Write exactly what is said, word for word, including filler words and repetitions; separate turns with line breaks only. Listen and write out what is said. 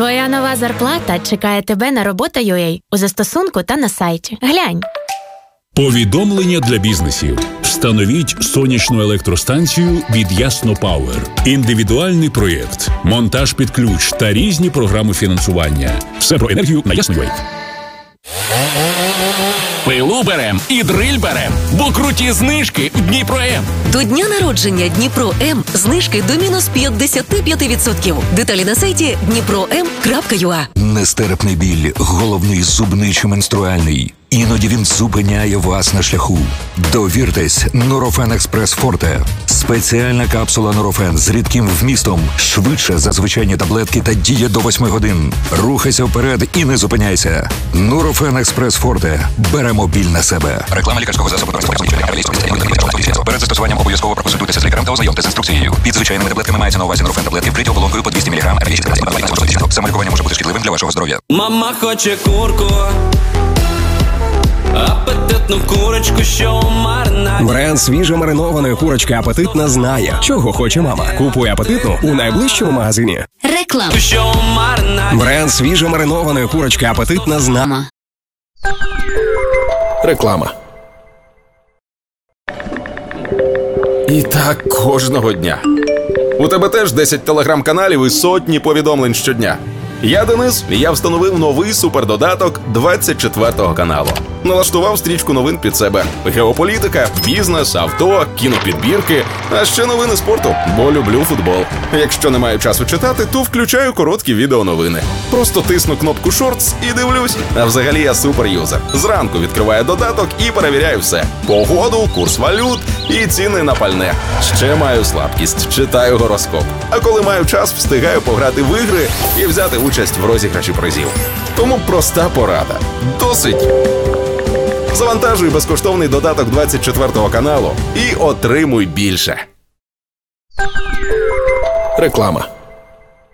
Твоя нова зарплата чекає тебе на робота точка ю а у застосунку та на сайті. Глянь.
Повідомлення для бізнесів. Встановіть сонячну електростанцію від Ясно Пауер. Індивідуальний проєкт, монтаж під ключ та різні програми фінансування. Все про енергію на Ясно точка ю а.
Пилу берем і дриль берем, бо круті знижки в Дніпро-М.
До дня народження Дніпро-М знижки до мінус п'ятдесят п'ять відсотків. Деталі на сайті дніпро ем крапка ю а.
Нестерпний біль, головний, зубний чи менструальний. Іноді він зупиняє вас на шляху. Довіртесь Нурофен Експрес Форте. Спеціальна капсула Нурофен з рідким вмістом. Швидше за звичайні таблетки та діє до восьми годин. Рухайся вперед і не зупиняйся. Нурофен Експрес Форте. Беремо біль на себе.
Реклама лікарського засобу. Перед застосуванням обов'язково проконсультуйтеся з лікарем та ознайомтеся з інструкцією. Під звичайними таблетками мається на увазі Нурофен таблетки, вкриті оболонкою по двісті міліграм. Самолікування може бути шкідливим для вашого здоров'я.
Мама хоче курку, апетитну курочку, що у маринаді.
Бренд свіжо маринованої курочки «Апетитна» знає, чого хоче мама. Купуй «Апетитну» у найближчому магазині.
Реклама.
Що у маринаді.
Бренд свіжо маринованої курочки «Апетитна» знає.
Реклама. І так кожного дня. У тебе теж десять телеграм-каналів і сотні повідомлень щодня. Я Денис, і я встановив новий супердодаток двадцять четвертого каналу. Налаштував стрічку новин під себе. Геополітика, бізнес, авто, кінопідбірки, а ще новини спорту, бо люблю футбол. Якщо не маю часу читати, то включаю короткі відеоновини. Просто тисну кнопку «Шортс» і дивлюсь. А взагалі я суперюзер. Зранку відкриваю додаток і перевіряю все. Погоду, курс валют і ціни на пальне. Ще маю слабкість, читаю гороскоп. А коли маю час, встигаю пограти в ігри і взяти участь в розіграші призів. Тому проста порада. Досить. Завантажуй безкоштовний додаток двадцять четвертого каналу і отримуй більше. Реклама.